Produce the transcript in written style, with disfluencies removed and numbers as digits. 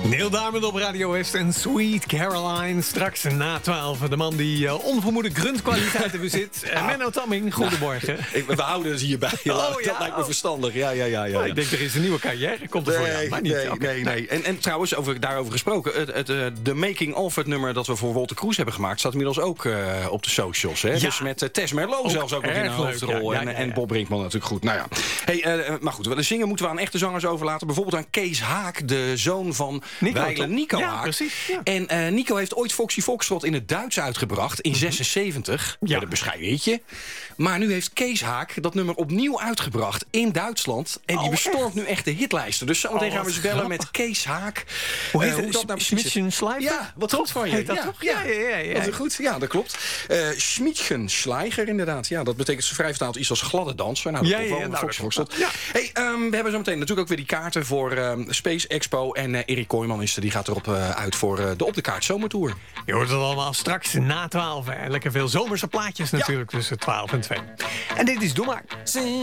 Neil Diamond op Radio West en Sweet Caroline. Straks na 12. De man die onvermoede gruntkwaliteiten bezit. Menno Tamming, goedemorgen. We houden ze hierbij. Dat lijkt me verstandig. Ja. Ik denk, er is een nieuwe carrière. Komt er voor jou, maar niet. Nee. En trouwens, daarover gesproken. De making-of, het nummer dat we voor Wolter Kroes hebben gemaakt, staat inmiddels ook op de socials. Hè? Ja. Dus met Tess Merlot zelfs ook nog in de hoofdrol. En Bob Brinkman natuurlijk goed. Nou ja. Maar goed, de zingen moeten we aan echte zangers overlaten. Bijvoorbeeld aan Kees Haak, de zoon van Nico Haak. Precies, ja. En Nico heeft ooit Foxy Foxtrot in het Duits uitgebracht in 76. Met een bescheiden hitje. Maar nu heeft Kees Haak dat nummer opnieuw uitgebracht in Duitsland. En die bestormt nu echt de hitlijsten. Dus zometeen gaan we eens bellen met Kees Haak. Hoe heet dat nou precies? Schmiedchen-Schleifer? Ja, wat goed van je. Heet dat toch? Ja. Dat is goed. Ja, dat klopt. Schmiedchen-Schleicher inderdaad. Ja, dat betekent vrij vertaald iets als gladde dans. Nou, Foxy Foxtrot. Ja. Hey, we hebben zometeen natuurlijk ook weer die kaarten voor Space Expo. En Erik Kooijman die gaat erop uit voor de Op de Kaart Zomertour. Je hoort het allemaal straks na 12. Lekker veel zomerse plaatjes natuurlijk tussen 12 en 2. En dit is Doe Maar.